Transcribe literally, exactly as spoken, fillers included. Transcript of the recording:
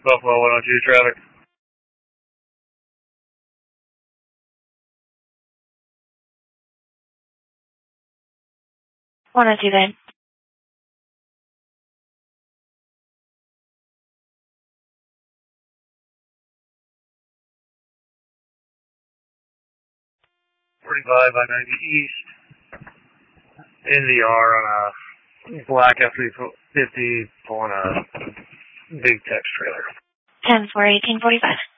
Buffalo one oh two traffic. one oh two then. forty-five I ninety East. N V R on a black F three fifty pulling a big tex trailer. ten four eighteen forty-five.